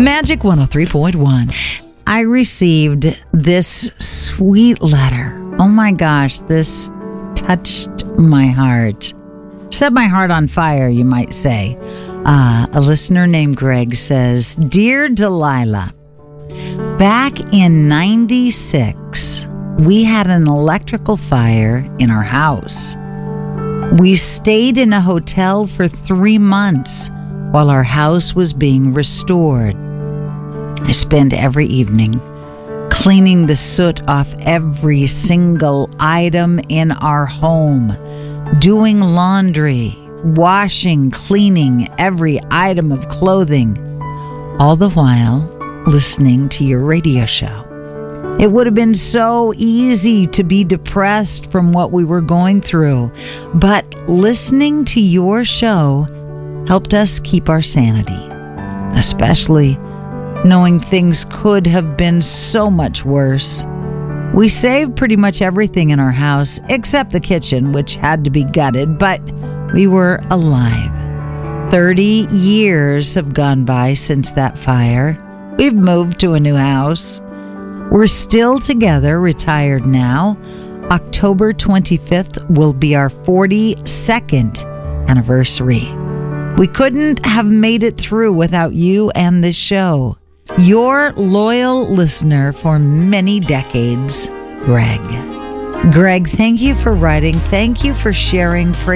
Magic 103.1. I received this sweet letter. Oh my gosh, this touched my heart. Set my heart on fire, you might say. A listener named Greg says, Dear Delilah, back in 96, we had an electrical fire in our house. We stayed in a hotel for 3 months while our house was being restored. I spent every evening cleaning the soot off every single item in our home, doing laundry, washing, cleaning every item of clothing, all the while listening to your radio show. It would have been so easy to be depressed from what we were going through, but listening to your show helped us keep our sanity, especially knowing things could have been so much worse. We saved pretty much everything in our house except the kitchen, which had to be gutted, but we were alive. 30 years have gone by since that fire. We've moved to a new house. We're still together, retired now. October 25th will be our 42nd anniversary. We couldn't have made it through without you and this show. Your loyal listener for many decades, Greg. Greg, thank you for writing. Thank you for sharing.